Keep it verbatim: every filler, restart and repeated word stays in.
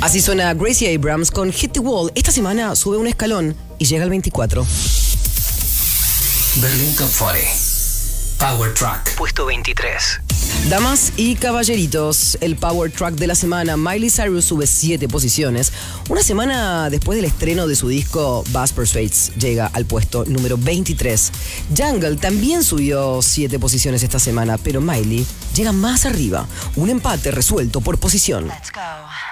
Así suena Gracie Abrams con Hit the Wall. Esta semana sube un escalón y llega al veinticuatro. Berlín Top cuarenta. Power Track. Puesto veintitrés. Damas y caballeritos, el Power Track de la semana, Miley Cyrus sube siete posiciones. Una semana después del estreno de su disco, Bass Persuades llega al puesto número veintitrés. Jungle también subió siete posiciones esta semana, pero Miley llega más arriba. Un empate resuelto por posición. Let's go.